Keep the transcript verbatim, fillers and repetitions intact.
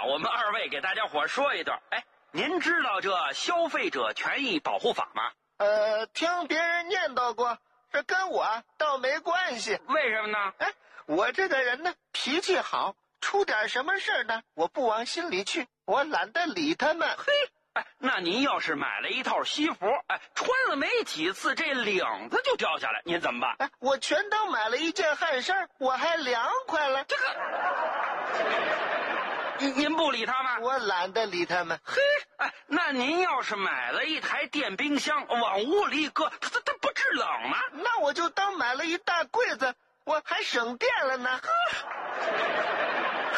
我们二位给大家伙说一段。哎，您知道这消费者权益保护法吗？ 呃，听别人念叨过，这跟我倒没关系。 为什么呢？ 哎，我这个人呢，脾气好，出点什么事呢，我不往心里去，我懒得理他们。 嘿，哎，那您要是买了一套西服，哎，穿了没几次，这领子就掉下来，您怎么办？ 哎，我全当买了一件汗衫，我还凉快了。 这个，您您不理他们？ 我懒得理他们。 嘿，哎，那您要是买了一台电冰箱，往屋里一搁，它它它不制冷吗？ 那我就当买了一大柜子，我还省电了呢。